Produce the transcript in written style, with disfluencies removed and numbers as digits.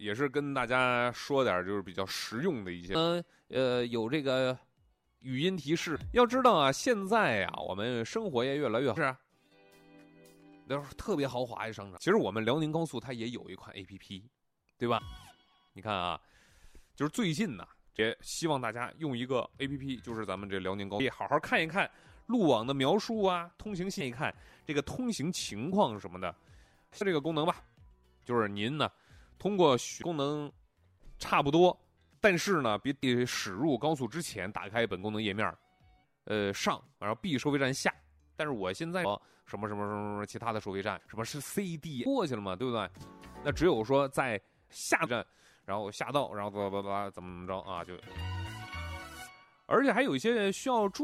也是跟大家说点就是比较实用的一些，有这个语音提示。要知道啊，现在啊，我们生活也越来越是啊，特别豪华的商场。其实我们辽宁高速它也有一款 APP， 对吧？你看啊，就是最近呢，也希望大家用一个 APP， 就是咱们这辽宁高速，好好看一看路网的描述啊，通行线一看这个通行情况什么的，是这个功能吧？就是您呢，通过功能差不多，但是呢，别驶入高速之前打开本功能页面，上，然后 B 收费站下。但是我现在什么其他的收费站，什么是 CD 过去了嘛，对不对？那只有说在下站，然后下到，然后怎么着啊，就，而且还有一些需要注意。